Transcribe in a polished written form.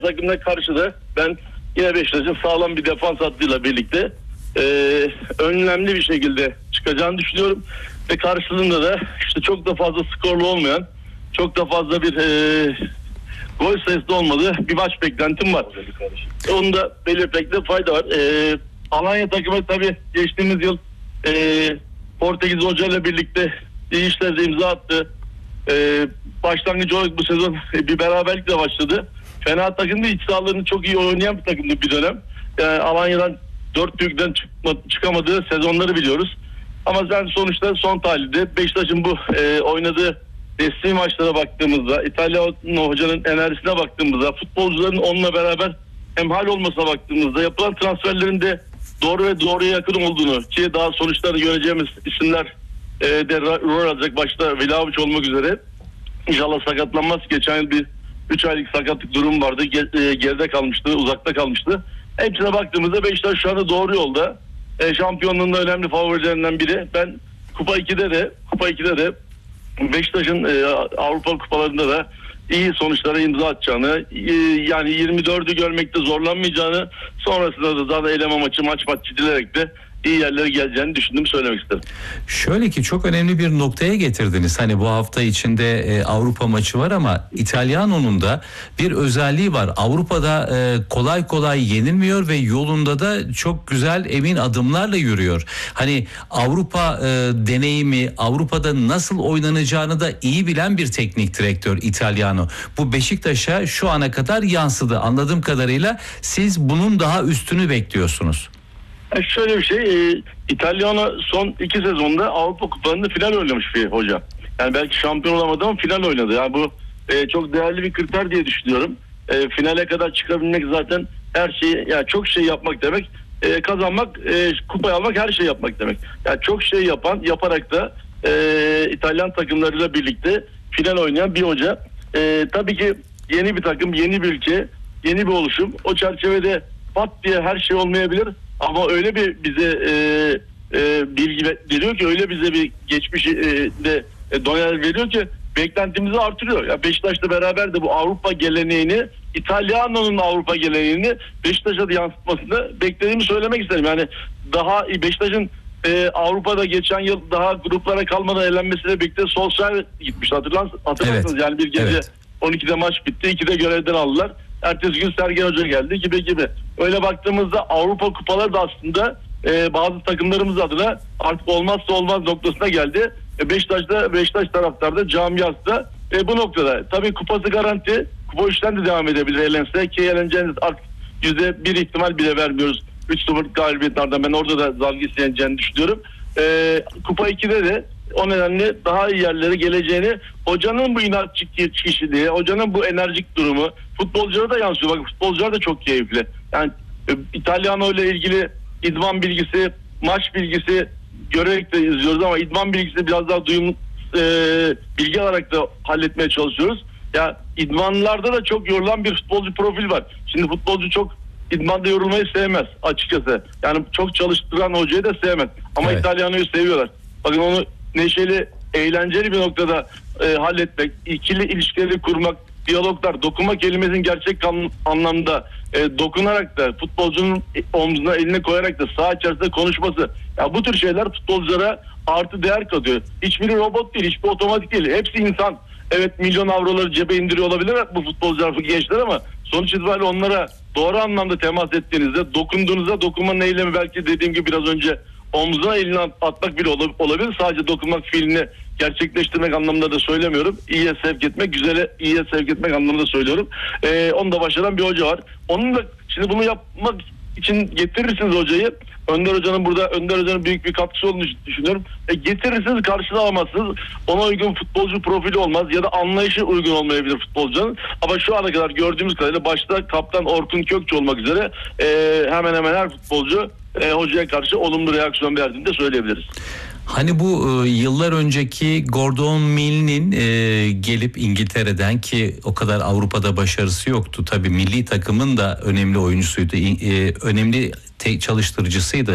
takımla karşıda ben yine Beşiktaş'ın sağlam bir defans hattıyla birlikte önlemli bir şekilde çıkacağını düşünüyorum. Ve karşılığında da işte çok da fazla skorlu olmayan, çok da fazla bir gol sayısı olmadığı bir maç beklentim var. Onu da belirtmekte fayda var. Alanya takımı tabii geçtiğimiz yıl Portekiz Hoca ile birlikte iyi işlerde imza attı. Başlangıcı olarak bu sezon bir beraberlikle başladı. Fena takımdı, iç sahalarını çok iyi oynayan bir takımdı bir dönem. Alanya'dan 4 büyükten çıkamadığı sezonları biliyoruz. Ama ben sonuçta son tahlilde Beşiktaş'ın bu oynadığı resmi maçlara baktığımızda, İtalyan hocanın enerjisine baktığımızda, futbolcuların onunla beraber hemhal olmasına baktığımızda, yapılan transferlerin de doğru ve doğruya yakın olduğunu, ki daha sonuçları göreceğimiz isimler de rol alacak, başta Vlahovic olmak üzere. İnşallah sakatlanmaz. Geçen yıl bir 3 aylık sakatlık durum vardı. Geride kalmıştı, uzakta kalmıştı. Hepsine baktığımızda Beşiktaş şu anda doğru yolda. Şampiyonluğun da önemli favorilerinden biri. Ben Kupa 2'de de Beşiktaş'ın Avrupa kupalarında da iyi sonuçlara imza atacağını, yani 24'ü görmekte zorlanmayacağını, sonrasında da zaten eleme maç çizilerek de iyi yerlere geleceğini düşündüğümü söylemek isterim. Şöyle ki çok önemli bir noktaya getirdiniz. Hani bu hafta içinde Avrupa maçı var ama İtalyano'nun da bir özelliği var. Avrupa'da kolay kolay yenilmiyor ve yolunda da çok güzel emin adımlarla yürüyor. Hani Avrupa deneyimi, Avrupa'da nasıl oynanacağını da iyi bilen bir teknik direktör İtalyano. Bu Beşiktaş'a şu ana kadar yansıdı. Anladığım kadarıyla siz bunun daha üstünü bekliyorsunuz. Şöyle bir şey, İtalyano son 2 sezonda Avrupa Kupalarında final oynamış bir hoca. Yani belki şampiyon olamadı ama final oynadı. Yani bu çok değerli bir kriter diye düşünüyorum. Finale kadar çıkabilmek zaten her şeyi, yani çok şey yapmak demek. Kazanmak, kupayı almak, her şey yapmak demek. Yani çok şey yaparak da İtalyan takımlarıyla birlikte final oynayan bir hoca. Tabii ki yeni bir takım, yeni bir ülke, yeni bir oluşum. O çerçevede pat diye her şey olmayabilir. Ama öyle bir bize bilgi veriyor ki, öyle bize bir geçmiş de doneler veriyor ki beklentimizi artırıyor. Ya Beşiktaş'la beraber de bu Avrupa geleneğini, İtalyano'nun Avrupa geleneğini Beşiktaş'a da yansıtmasını beklediğimi söylemek isterim. Yani daha Beşiktaş'ın Avrupa'da geçen yıl daha gruplara kalmadan elenmesiyle birlikte Solskjaer gitmiş. Hatırlarsınız. Evet. Yani bir gece evet. 12'de maç bitti, 2'de görevden aldılar. Ertesi gün Sergen Hoca geldi gibi. Öyle baktığımızda Avrupa kupaları da aslında bazı takımlarımız adına artık olmazsa olmaz noktasına geldi. Beşiktaş taraftarda, camiası da bu noktada. Tabii kupası garanti. Kupa 3'ten de devam edebilir elense, ki eleneceğiniz artık %1 ihtimal bile vermiyoruz. 3-0 galibiyetlerden ben orada da zalgı isteyeceğini düşünüyorum. Kupa 2'de de o nedenle daha iyi yerlere geleceğini, hocanın bu inatçı kişiliği, hocanın bu enerjik durumu futbolculara da yansıyor. Bak, futbolcular da çok keyifli. Yani İtalyano ile ilgili idman bilgisi, maç bilgisi görerek de izliyoruz ama idman bilgisi biraz daha bilgi alarak da halletmeye çalışıyoruz. Ya idmanlarda da çok yorulan bir futbolcu profil var. Şimdi futbolcu çok idmanda yorulmayı sevmez açıkçası. Yani çok çalıştıran hocayı da sevmez. Ama evet. İtalyano'yu seviyorlar. Bakın onu neşeli, eğlenceli bir noktada halletmek, ikili ilişkileri kurmak, diyaloglar, dokunma kelimesinin gerçek anlamda dokunarak da futbolcunun omzuna elini koyarak da saha içerisinde konuşması. Ya bu tür şeyler futbolculara artı değer katıyor. Hiçbiri robot değil, hiçbir otomatik değil. Hepsi insan. Evet, milyon avroları cebe indiriyor olabilir bu futbolcular, bu gençler, ama sonuç itibariyle onlara doğru anlamda temas ettiğinizde, dokunduğunuzda, dokunmanın eylemi belki dediğim gibi biraz önce omzuna elini atmak bile olabilir. Sadece dokunmak fiilini gerçekleştirmek anlamında da söylemiyorum. İyiye sevk etmek, güzele iyiye sevk etmek anlamında söylüyorum. Onu da başaran bir hoca var. Onun da şimdi bunu yapmak için getirirsiniz hocayı. Önder Hoca'nın büyük bir katkısı olduğunu düşünüyorum. Getirirsiniz, karşına alamazsınız. Ona uygun futbolcu profili olmaz ya da anlayışı uygun olmayabilir futbolcunun. Ama şu ana kadar gördüğümüz kadarıyla başta kaptan Orkun Kökçü olmak üzere hemen hemen her futbolcu hocaya karşı olumlu reaksiyon verdiğini de söyleyebiliriz. Hani bu yıllar önceki Gordon Mill'in gelip İngiltere'den, ki o kadar Avrupa'da başarısı yoktu. Tabii milli takımın da önemli oyuncusuydu. Önemli çalıştırıcısıydı.